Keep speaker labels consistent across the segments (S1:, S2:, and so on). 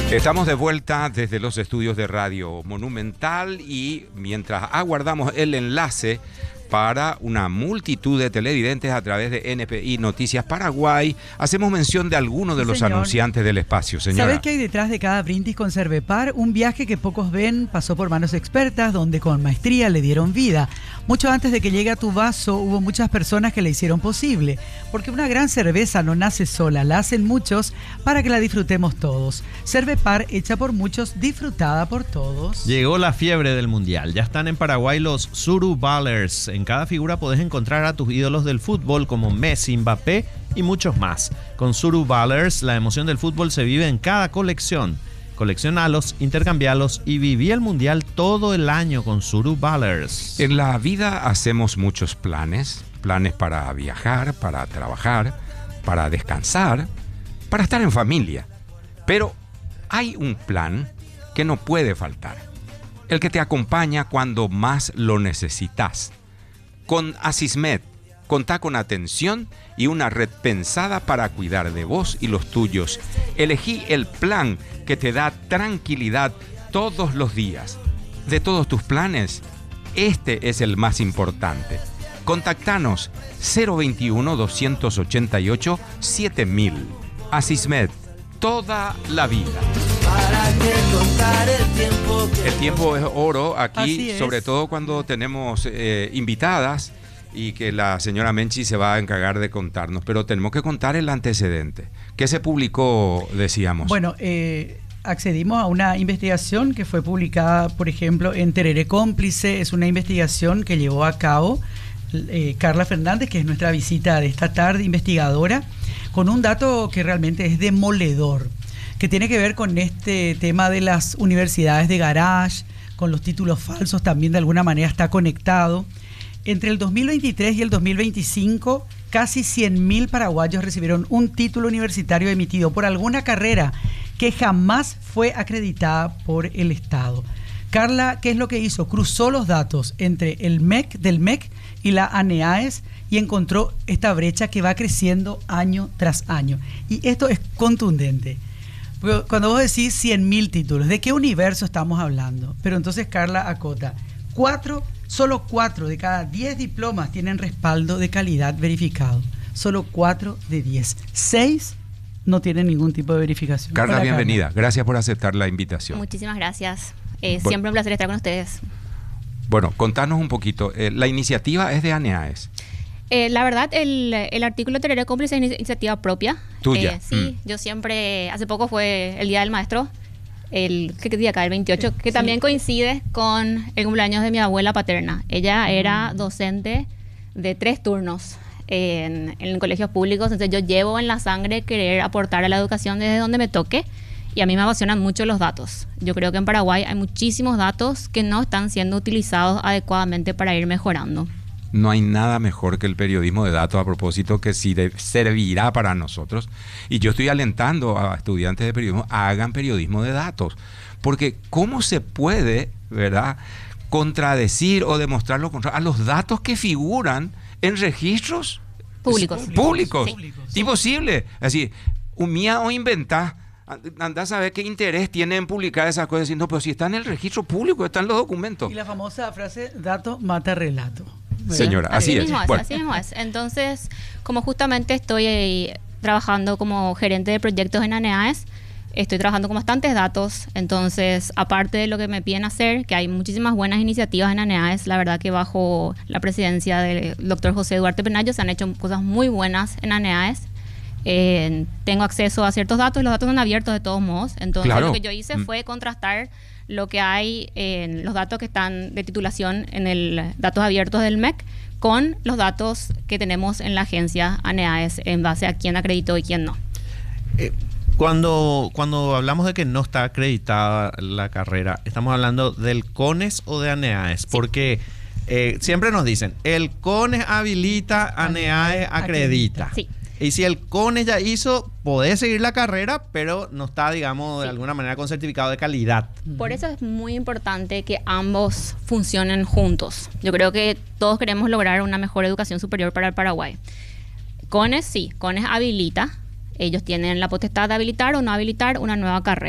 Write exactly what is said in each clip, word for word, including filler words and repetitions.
S1: Estamos de vuelta desde los estudios de Radio Monumental y mientras aguardamos el enlace para una multitud de televidentes a través de N P I Noticias Paraguay, hacemos mención de algunos de los
S2: Señor.
S1: anunciantes del espacio. Señora.
S2: ¿Sabés qué hay detrás de cada brindis con Cervepar? Un viaje que pocos ven, pasó por manos expertas, donde con maestría le dieron vida. Mucho antes de que llegue a tu vaso, hubo muchas personas que le hicieron posible. Porque una gran cerveza no nace sola, la hacen muchos para que la disfrutemos todos. Cervepar, hecha por muchos, disfrutada por todos.
S3: Llegó la fiebre del Mundial. Ya están en Paraguay los Suru Ballers. En cada figura podés encontrar a tus ídolos del fútbol como Messi, Mbappé y muchos más. Con Suru Ballers, la emoción del fútbol se vive en cada colección. Coleccionalos, intercambialos y viví el Mundial todo el año con Suru Ballers.
S1: En la vida hacemos muchos planes. Planes para viajar, para trabajar, para descansar, para estar en familia. Pero hay un plan que no puede faltar. El que te acompaña cuando más lo necesitas. Con Asismed, contá con atención y una red pensada para cuidar de vos y los tuyos. Elegí el plan que te da tranquilidad todos los días. De todos tus planes, este es el más importante. Contactanos cero veintiuno, doscientos ochenta y ocho, siete mil. Asismed, toda la vida.
S4: ¿Para qué contar el tiempo que
S1: El tiempo es oro aquí,
S2: Así es.
S1: sobre todo cuando tenemos eh, invitadas y que la señora Menchi se va a encargar de contarnos, pero tenemos que contar el antecedente. ¿Qué se publicó, decíamos?
S2: Bueno, eh, accedimos a una investigación que fue publicada, por ejemplo, en Tereré Cómplice. Es una investigación que llevó a cabo eh, Carla Fernández, que es nuestra visita de esta tarde, investigadora, con un dato que realmente es demoledor, que tiene que ver con este tema de las universidades de garage, con los títulos falsos, también de alguna manera está conectado. Entre el dos mil veintitrés y el dos mil veinticinco, casi cien mil paraguayos recibieron un título universitario emitido por alguna carrera que jamás fue acreditada por el Estado. Carla, ¿qué es lo que hizo? Cruzó los datos entre el M E C, del M E C y la ANEAES y encontró esta brecha que va creciendo año tras año. Y esto es contundente. Cuando vos decís cien mil títulos, ¿de qué universo estamos hablando? Pero entonces Carla acota, cuatro, solo cuatro de cada diez diplomas tienen respaldo de calidad verificado. Solo cuatro de diez. Seis no tienen ningún tipo de verificación.
S1: Carla,
S2: Hola,
S1: bienvenida.
S2: Carla.
S1: Gracias por aceptar la invitación.
S5: Muchísimas gracias. Eh,
S1: Bueno.
S5: siempre un placer estar con ustedes.
S1: Bueno, contanos un poquito. Eh, la iniciativa es de ANEAES.
S5: Eh, la verdad, el, el artículo de Tereré Cómplice es iniciativa propia.
S1: Tuya.
S5: Eh, sí,
S1: Mm.
S5: yo siempre, hace poco fue el Día del Maestro, el, ¿qué día acá? El veintiocho, que
S2: Sí.
S5: también coincide con el cumpleaños de mi abuela paterna. Ella era docente de tres turnos en, en colegios públicos, entonces yo llevo en la sangre querer aportar a la educación desde donde me toque. Y a mí me apasionan mucho los datos. Yo creo que en Paraguay hay muchísimos datos que no están siendo utilizados adecuadamente para ir mejorando.
S1: No hay nada mejor que el periodismo de datos, a propósito, que sí de- servirá para nosotros. Y yo estoy alentando a estudiantes de periodismo, hagan periodismo de datos. Porque ¿cómo se puede, verdad, contradecir o demostrar lo contrario a los datos que figuran en registros
S5: Públicos.
S1: públicos?
S2: Sí.
S1: Imposible. Así, humía o inventá. Andá a saber qué interés tiene en publicar esas cosas. Diciendo, pero si está en el registro público, están los documentos.
S2: Y la famosa frase, dato mata relato. ¿verdad?
S1: Señora, así es.
S5: Mismo es,
S1: Bueno.
S5: así mismo es. Entonces, como justamente estoy eh, trabajando como gerente de proyectos en ANEAES, estoy trabajando con bastantes datos. Entonces, aparte de lo que me piden hacer, que hay muchísimas buenas iniciativas en ANEAES, la verdad que bajo la presidencia del doctor José Duarte Penayo se han hecho cosas muy buenas en ANEAES. Eh, tengo acceso a ciertos datos y los datos son abiertos de todos modos. Entonces,
S1: Claro.
S5: lo que yo hice
S1: Mm.
S5: fue contrastar lo que hay en los datos que están de titulación en el datos abiertos del M E C con los datos que tenemos en la agencia ANEAES en base a quién acreditó y quién no.
S3: Eh, cuando, cuando hablamos de que no está acreditada la carrera, ¿estamos hablando del CONES o de ANEAES? Porque eh, siempre nos dicen, el CONES habilita, ANEAES acredita.
S5: Sí.
S3: Y si el CONES ya hizo, podés seguir la carrera, pero no está, digamos, de
S5: Sí.
S3: alguna manera con certificado de calidad.
S5: Por eso es muy importante que ambos funcionen juntos. Yo creo que todos queremos lograr una mejor educación superior para el Paraguay. CONES sí, CONES habilita. Ellos tienen la potestad de habilitar o no habilitar una nueva carrera.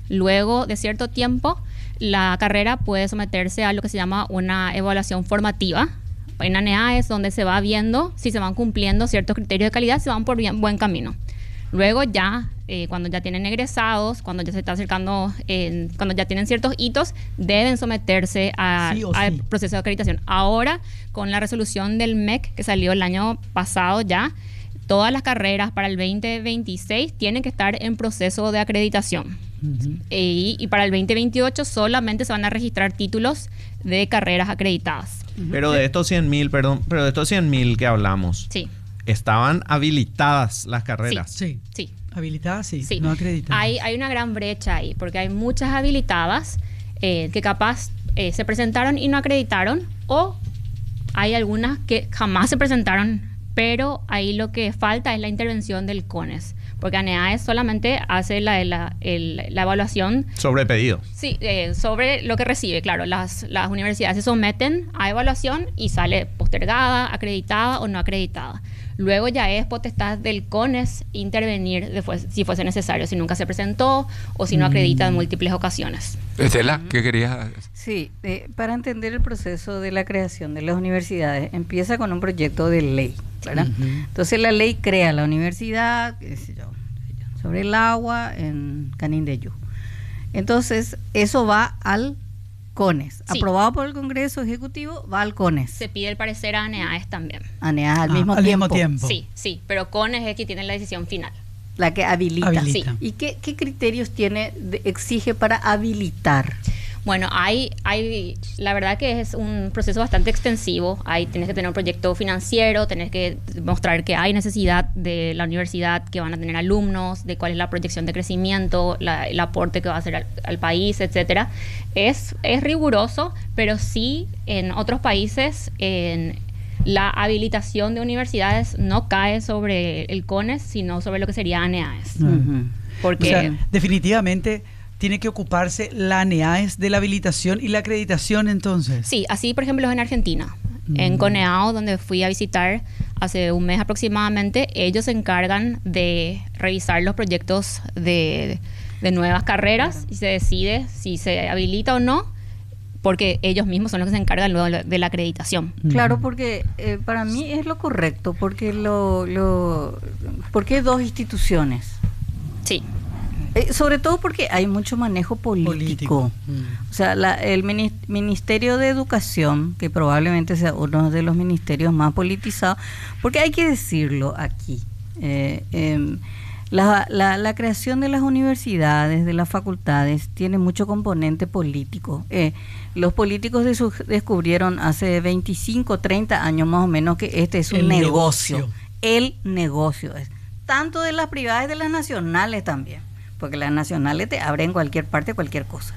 S5: Luego de cierto tiempo, la carrera puede someterse a lo que se llama una evaluación formativa. En A N E A es donde se va viendo si se van cumpliendo ciertos criterios de calidad, si van por bien, buen camino. Luego ya, eh, cuando ya tienen egresados, cuando ya se está acercando, eh, cuando ya tienen ciertos hitos, deben someterse a,
S2: Sí o
S5: al
S2: sí.
S5: proceso de acreditación. Ahora, con la resolución del M E C que salió el año pasado ya, todas las carreras para el veinte veintiséis tienen que estar en proceso de acreditación.
S2: Ujú.
S5: Y, y para el veinte veintiocho solamente se van a registrar títulos de carreras acreditadas.
S3: Pero de estos cien mil, perdón, pero de estos cien mil que hablamos,
S5: Sí,
S3: estaban habilitadas las carreras.
S2: Sí.
S5: sí.
S2: Habilitada, sí.
S5: Sí.
S2: No acreditada.
S5: Hay, hay una gran brecha ahí, porque hay muchas habilitadas eh, que capaz eh, se presentaron y no acreditaron, o hay algunas que jamás se presentaron, pero ahí lo que falta es la intervención del CONES, porque A N E A S solamente hace la, la, el- la evaluación.
S3: Sobre pedido.
S5: Sí, eh, sobre lo que recibe, claro. Las, las universidades se someten a evaluación y sale postergada, acreditada o no acreditada. Luego ya es potestad del CONES intervenir después, si fuese necesario, si nunca se presentó o si no acredita en múltiples ocasiones.
S1: Estela, ¿qué querías?
S6: Sí, eh, para entender el proceso de la creación de las universidades, empieza con un proyecto de ley, ¿verdad?
S2: Ujú.
S6: Entonces la ley crea la universidad, qué sé yo, sobre el agua en Canindeyú. Entonces eso va al CONES,
S5: Sí.
S6: aprobado por el Congreso Ejecutivo, va al CONES,
S5: Se pide el parecer a A N E A S también.
S6: A N E A al
S2: Ah,
S6: mismo
S2: al
S6: tiempo,
S2: mismo tiempo.
S5: Sí, sí, pero CONES es el que tiene la decisión final.
S6: la que habilita.
S2: Habilita.
S6: ¿Y qué, qué criterios tiene, de- exige para habilitar?
S5: Bueno, hay, hay, la verdad que es un proceso bastante extensivo. Ahí tienes que tener un proyecto financiero, tienes que mostrar que hay necesidad de la universidad, que van a tener alumnos, de cuál es la proyección de crecimiento, la- el aporte que va a hacer al, al país, etcétera. Es, es riguroso, pero sí en otros países en la habilitación de universidades no cae sobre el CONES, sino sobre lo que sería A N E A S.
S2: Ah.
S6: Ujú.
S5: Porque
S2: O sea, definitivamente tiene que ocuparse la A N E A S de la habilitación y la acreditación entonces.
S5: sí, así por ejemplo es en Argentina.
S2: Mm.
S5: En Coneao, donde fui a visitar hace un mes aproximadamente, ellos se encargan de revisar los proyectos de, de nuevas carreras y se decide si se habilita o no, porque ellos mismos son los que se encargan luego de la acreditación.
S6: Claro, porque eh, para mí es lo correcto, porque lo, lo porque dos instituciones.
S5: Sí,
S6: Eh, sobre todo porque hay mucho manejo político.
S2: Político. Mm.
S6: O sea, la- el mini- Ministerio de Educación, que probablemente sea uno de los ministerios más politizados, porque hay que decirlo aquí, eh, em, la, la- la creación de las universidades, de las facultades, tiene mucho componente político. Eh, los políticos de su- descubrieron hace veinticinco, treinta años más o menos que este es un
S2: El
S6: negocio.
S2: negocio.
S6: El negocio es. Tanto de las privadas y de las nacionales también, porque las nacionales te abren en cualquier parte cualquier cosa.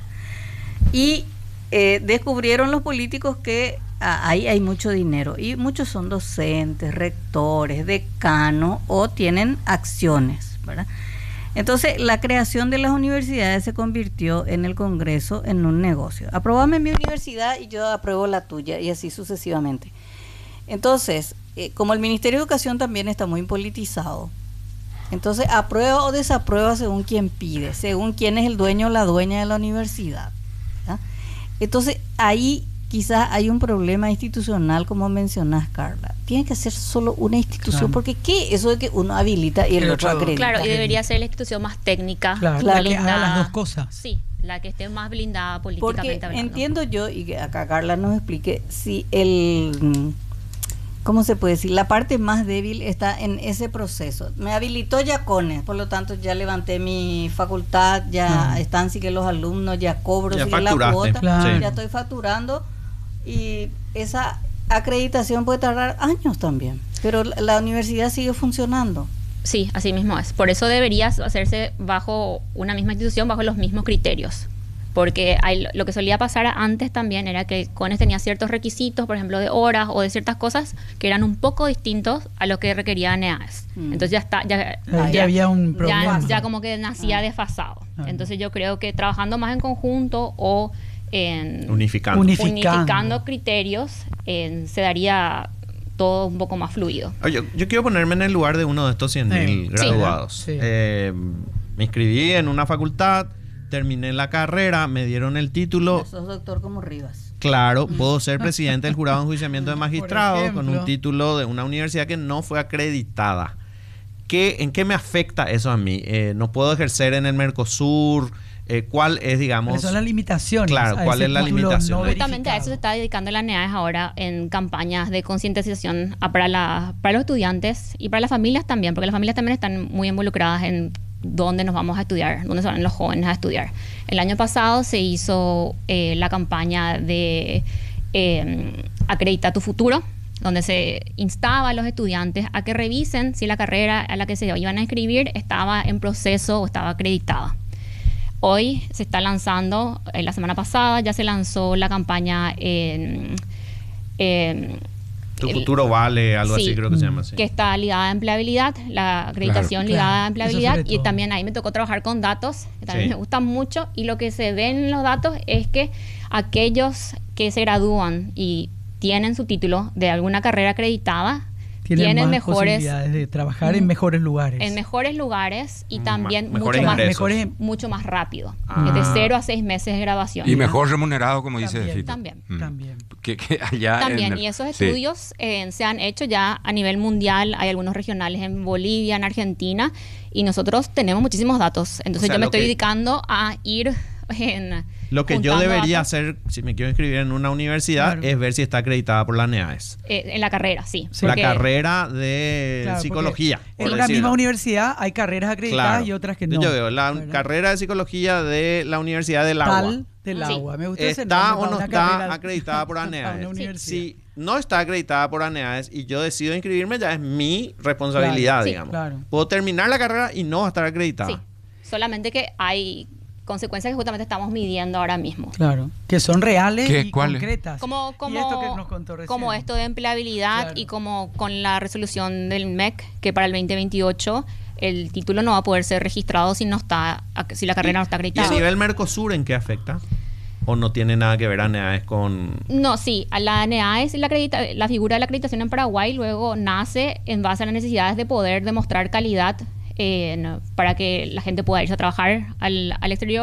S6: Y eh, descubrieron los políticos que ah, ahí hay mucho dinero y muchos son docentes, rectores, decanos o tienen acciones, ¿verdad? Entonces la creación de las universidades se convirtió en el Congreso en un negocio. Aprobame mi universidad y yo apruebo la tuya y así sucesivamente. Entonces, eh, como el Ministerio de Educación también está muy politizado, entonces aprueba o desaprueba según quien pide, según quién es el dueño o la dueña de la universidad, ¿ya? Entonces ahí quizás hay un problema institucional, como mencionás, Carla. Tiene que ser solo una institución,
S2: Claro.
S6: porque ¿qué? Eso de que uno habilita y el,
S2: El
S6: otro
S2: otro-
S6: acredita.
S5: claro, y debería ser la institución más técnica,
S2: Claro,
S6: Claro.
S2: la que haga las
S5: blindada.
S2: dos cosas.
S5: Sí, la que esté más blindada políticamente
S6: Porque
S5: hablando.
S6: entiendo yo, y que acá Carla nos explique, si el, mm, ¿cómo se puede decir? La parte más débil está en ese proceso. Me habilitó ya CONES, por lo tanto ya levanté mi facultad, ya
S2: Ah.
S6: están, sigue los alumnos, ya cobro,
S3: Ya
S6: sigue la
S3: facturaste,
S6: cuota,
S2: claro.
S6: ya estoy facturando y esa acreditación puede tardar años también, pero la, la universidad sigue funcionando.
S5: Sí, así mismo es. Por eso debería hacerse bajo una misma institución, bajo los mismos criterios. Porque hay, lo que solía pasar antes también era que el CONES tenía ciertos requisitos, por ejemplo, de horas o de ciertas cosas que eran un poco distintos a lo que requería A N E A S.
S6: Mm.
S5: Entonces ya está, ya,
S2: Ahí ya había un
S5: ya-
S2: problema.
S5: ya como que nacía
S6: Ah.
S5: desfasado.
S2: Ah.
S5: Entonces yo creo que trabajando más en conjunto o en
S3: Unificando.
S2: Unif-
S5: unificando,
S2: Unificando.
S5: criterios, eh, se daría todo un poco más fluido.
S3: Oye, yo, yo quiero ponerme en el lugar de uno de estos cien mil
S2: Sí.
S3: graduados.
S2: Sí.
S3: Eh, me inscribí en una facultad, terminé la carrera, me dieron el título.
S6: Sos doctor como Rivas.
S3: Claro, puedo ser presidente del jurado de enjuiciamiento de magistrados con un
S2: ejemplo.
S3: título de una universidad que no fue acreditada. ¿Qué, ¿En qué me afecta eso a mí? Eh, ¿No puedo ejercer en el Mercosur? Eh, ¿Cuál es, digamos?
S2: ¿Cuáles son las limitaciones?
S3: Claro,
S2: a
S3: ¿cuál
S2: ese
S3: es la
S2: título
S3: limitación?
S2: no
S5: Justamente a eso se
S2: verificado?
S5: está dedicando la NEAES ahora en campañas de concientización a- para, la, para los estudiantes y para las familias también, porque las familias también están muy involucradas en dónde nos vamos a estudiar, dónde se van los jóvenes a estudiar. El año pasado se hizo eh, la campaña de eh, Acredita tu futuro, donde se instaba a los estudiantes a que revisen si la carrera a la que se iban a inscribir estaba en proceso o estaba acreditada. Hoy se está lanzando, eh, la semana pasada ya se lanzó la campaña en... en-
S3: Tu
S5: el-
S3: futuro vale, algo
S5: Sí.
S3: así creo que se llama así.
S5: que está ligada a empleabilidad, la acreditación
S2: Claro.
S5: ligada
S2: Claro,
S5: a
S2: eso
S5: empleabilidad,
S2: sobre
S5: y
S2: todo.
S5: también ahí me tocó trabajar con datos, que también
S3: Sí.
S5: me gustan mucho, y lo que se ve en los datos es que aquellos que se gradúan y tienen su título de alguna carrera acreditada,
S2: Tienen,
S5: tienen
S2: más
S5: mejores
S2: posibilidades de trabajar en mejores lugares.
S5: en mejores lugares y
S3: Ma-
S5: también
S3: mejores
S5: mucho más,
S3: ingresos.
S2: mejores-
S5: mucho más rápido,
S3: Ah.
S5: de cero a seis meses de graduación.
S1: Y mejor remunerado, como dice
S2: También,
S1: Fito.
S5: también.
S1: Mm.
S2: También.
S1: Que, que allá
S5: También,
S1: en el-
S5: y esos
S1: sí.
S5: estudios eh, se han hecho ya a nivel mundial, hay algunos regionales en Bolivia, en Argentina, y nosotros tenemos muchísimos datos. Entonces
S3: O sea,
S5: yo me
S3: lo
S5: estoy
S3: que-
S5: dedicando a ir en...
S3: Lo que yo
S5: juntando
S3: debería
S5: datos,
S3: hacer, si me quiero inscribir en una universidad,
S2: Claro.
S3: es ver si está acreditada por la NEAES.
S5: eh, en la carrera, sí.
S2: Sí.
S3: La
S5: porque-
S3: carrera de
S2: Claro, porque
S3: psicología.
S2: En
S3: por
S2: una
S3: decirlo.
S2: misma universidad hay carreras acreditadas
S3: Claro.
S2: y otras que no.
S3: Yo veo la
S2: ¿verdad?
S3: carrera de psicología de la Universidad del Agua.
S2: Tal del
S5: Sí.
S2: agua. Me gusta ese
S3: ¿Está
S2: nombre
S3: o
S2: para
S3: no
S2: una
S3: está
S2: carrera-
S3: acreditada por
S2: para una
S3: ANEAES?
S2: universidad.
S3: Si no está acreditada por ANEAES y yo decido inscribirme, ya es mi responsabilidad,
S2: Claro,
S5: sí,
S3: digamos.
S2: claro.
S3: Puedo terminar la carrera y no va a estar acreditada.
S5: Sí, solamente que hay consecuencias que justamente estamos midiendo ahora mismo.
S2: Claro, que son reales
S1: ¿Qué?
S2: y
S1: ¿Cuáles?
S2: concretas.
S5: Como,
S2: y
S5: como,
S2: esto que nos contó recién.
S5: como esto de empleabilidad
S2: Claro.
S5: y como con la resolución del M E C, que para el veinte veintiocho el título no va a poder ser registrado si no está, si la carrera no está
S3: ¿Y a
S5: acreditada.
S3: nivel Mercosur en qué afecta? ¿O no tiene nada que ver ANEAES con...?
S5: No, sí, a la NEAES, la, acredita, la figura de la acreditación en Paraguay luego nace en base a las necesidades de poder demostrar calidad eh, no, para que la gente pueda irse a trabajar al, al exterior